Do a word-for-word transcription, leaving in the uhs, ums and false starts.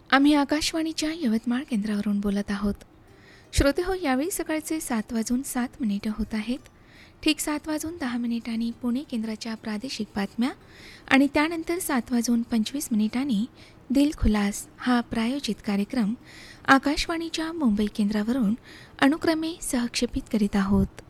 आम्ही आकाशवाणीच्या यवतमाळ केंद्रावरून बोलत आहोत. श्रोते हो, यावेळी सकाळचे सात वाजून सात मिनिटं होत आहेत. ठीक सात वाजून दहा मिनिटांनी पुणे केंद्राच्या प्रादेशिक बातम्या आणि त्यानंतर सात वाजून पंचवीस मिनिटांनी दिल खुलास हा प्रायोजित कार्यक्रम आकाशवाणीच्या मुंबई केंद्रावरून अनुक्रमे सहक्षेपित करीत आहोत.